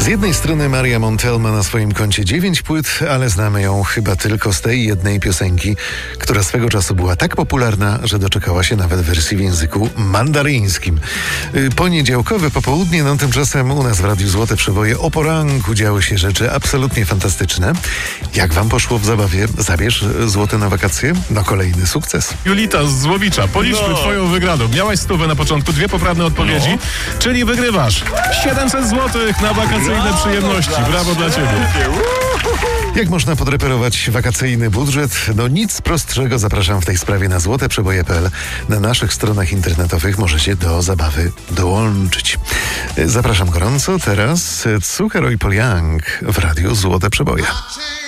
jednej strony Maria Montell ma na swoim koncie 9 płyt, ale znamy ją chyba tylko z tej jednej piosenki, która swego czasu była tak popularna, że doczekała się nawet wersji w języku mandaryńskim. Poniedziałkowe popołudnie, tymczasem u nas w Radiu Złote Przeboje o poranku działy się rzeczy absolutnie fantastyczne. Jak wam poszło w zabawie? Zabierz złote na wakacje? Kolejny sukces. Julita z Złowicza, policzmy twoją wygraną. Miałaś 100 na początku, 2 poprawne odpowiedzi, czyli wygrywasz 700 zł na wakacyjne przyjemności. Brawo dla ciebie. Jak można podreperować wakacyjny budżet? Nic prostszego. Zapraszam w tej sprawie na złoteprzeboje.pl. Na naszych stronach internetowych możecie do zabawy dołączyć. Zapraszam gorąco. Teraz Zucchero i Paul Young w Radiu Złote Przeboje.